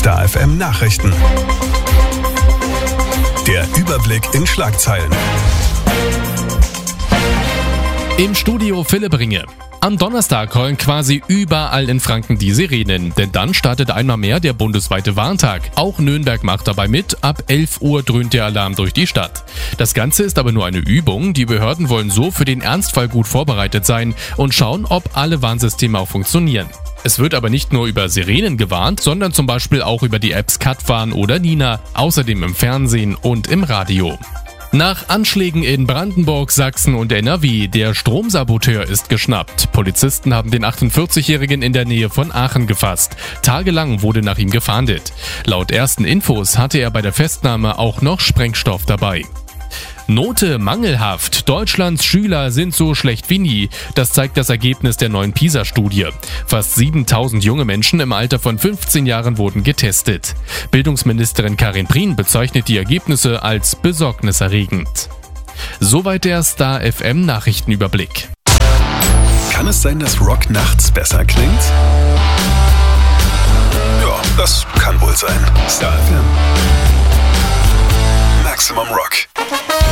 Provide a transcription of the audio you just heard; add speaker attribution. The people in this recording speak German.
Speaker 1: Star FM Nachrichten. Der Überblick in Schlagzeilen.
Speaker 2: Im Studio Philipp Ringe. Am Donnerstag heulen quasi überall in Franken die Sirenen, denn dann startet einmal mehr der bundesweite Warntag. Auch Nürnberg macht dabei mit, ab 11 Uhr dröhnt der Alarm durch die Stadt. Das Ganze ist aber nur eine Übung, die Behörden wollen so für den Ernstfall gut vorbereitet sein und schauen, ob alle Warnsysteme auch funktionieren. Es wird aber nicht nur über Sirenen gewarnt, sondern zum Beispiel auch über die Apps Katwarn oder Nina, außerdem im Fernsehen und im Radio. Nach Anschlägen in Brandenburg, Sachsen und NRW, der Stromsaboteur ist geschnappt. Polizisten haben den 48-Jährigen in der Nähe von Aachen gefasst. Tagelang wurde nach ihm gefahndet. Laut ersten Infos hatte er bei der Festnahme auch noch Sprengstoff dabei. Note mangelhaft. Deutschlands Schüler sind so schlecht wie nie. Das zeigt das Ergebnis der neuen PISA-Studie. Fast 7000 junge Menschen im Alter von 15 Jahren wurden getestet. Bildungsministerin Karin Prien bezeichnet die Ergebnisse als besorgniserregend. Soweit der Star FM Nachrichtenüberblick.
Speaker 1: Kann es sein, dass Rock nachts besser klingt? Ja, das kann wohl sein. Star FM. Maximum Rock.